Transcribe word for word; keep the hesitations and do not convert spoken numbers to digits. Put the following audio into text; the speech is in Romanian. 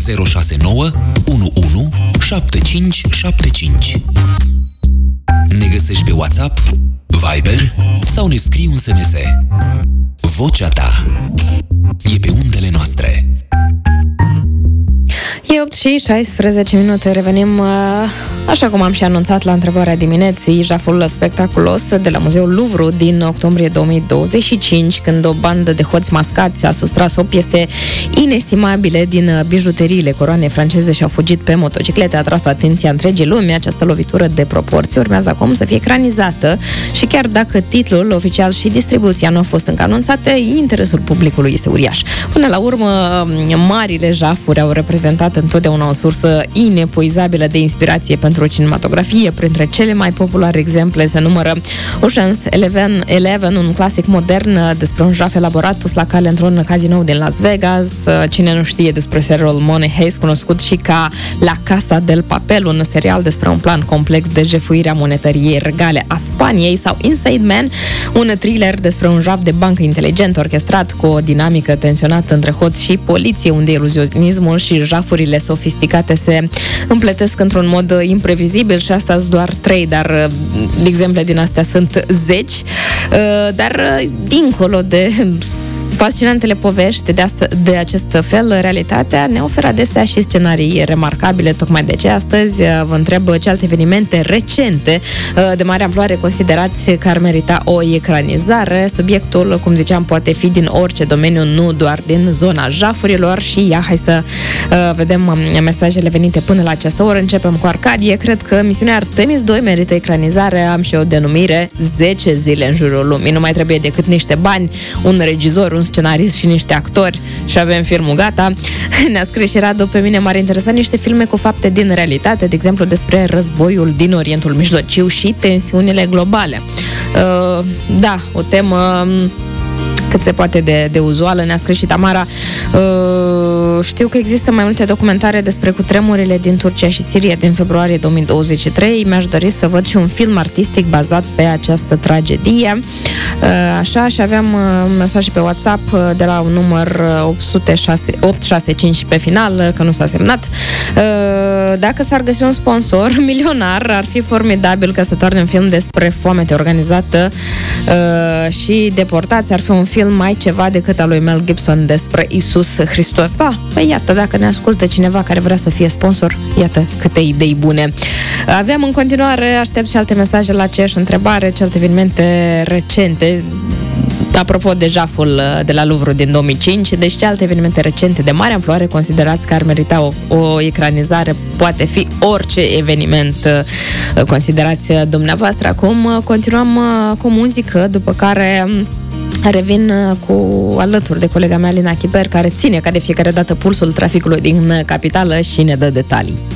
zero șase nouă unu unu șapte cinci șapte cinci. Ne găsești pe WhatsApp, Viber sau ne scrii un S M S. Vocea ta e pe undele noastre. E opt și șaisprezece minute, revenim așa cum am și anunțat la întrebarea dimineții, jaful spectaculos de la Muzeul Louvre din octombrie două mii douăzeci și cinci, când o bandă de hoți mascați a sustras o piese inestimabile din bijuteriile coroanei franceze și au fugit pe motociclete, a tras atenția întregii lumi. Această lovitură de proporții urmează acum să fie ecranizată și chiar dacă titlul oficial și distribuția nu au fost încă anunțate, interesul publicului este uriaș. Până la urmă, marile jafuri au reprezentat întotdeauna o sursă inepuizabilă de inspirație pentru cinematografie. Printre cele mai populare exemple se numără Ocean's Eleven, Eleven, un clasic modern despre un jaf elaborat pus la cale într-un cazinou din Las Vegas. Cine nu știe despre serialul Money Heist, cunoscut și ca La Casa del Papel, un serial despre un plan complex de jefuire a monetăriei regale a Spaniei, sau Inside Man, un thriller despre un jaf de bancă inteligent orchestrat cu o dinamică tensionată între hoți și poliție, unde iluzionismul și jafurile sofisticate se împletesc într-un mod imprevizibil. Și astea sunt doar trei, dar exemple din astea sunt zeci. Dar dincolo de fascinantele povești de, asta, de acest fel, realitatea ne oferă adesea și scenarii remarcabile. Tocmai de aceea astăzi vă întreb ce alte evenimente recente de mare amploare considerați că ar merita o ecranizare. Subiectul, cum ziceam, poate fi din orice domeniu, nu doar din zona jafurilor. Și ia, hai să uh, vedem mesajele venite până la această oră. Începem cu Arcadie. Cred că misiunea Artemis doi merită ecranizare. Am și o denumire: zece zile în jurul lumii. Nu mai trebuie decât niște bani, un regizor, un scenarist și niște actori și avem filmul gata. Ne-a scris și Radu: pe mine m-ar interesa niște filme cu fapte din realitate, de exemplu despre războiul din Orientul Mijlociu și tensiunile globale. Uh, da, o temă cât se poate de, de uzuală. Ne-a scris și Tamara: uh, știu că există mai multe documentare despre cutremurile din Turcia și Siria din februarie două mii douăzeci și trei. Mi-aș dori să văd și un film artistic bazat pe această tragedie. Uh, așa, și aveam uh, mesaj pe WhatsApp uh, de la un număr opt zero șase, opt șase cinci pe final, uh, că nu s-a semnat. Uh, dacă s-ar găsi un sponsor milionar, ar fi formidabil că să toarne un film despre foamete organizată uh, și deportați. Ar fi un film mai ceva decât al lui Mel Gibson despre Iisus Hristos. Da, păi iată, dacă ne ascultă cineva care vrea să fie sponsor, iată câte idei bune. Aveam în continuare, aștept și alte mesaje la aceeași întrebare, ce alte evenimente recente, apropo de jaful de la Louvre din două mii cinci, deci ce alte evenimente recente de mare amploare considerați că ar merita o, o ecranizare? Poate fi orice eveniment considerați dumneavoastră. Acum continuăm cu muzică, după care revin cu alături de colega mea Alina Chiper, care ține ca de fiecare dată pulsul traficului din capitală și ne dă detalii.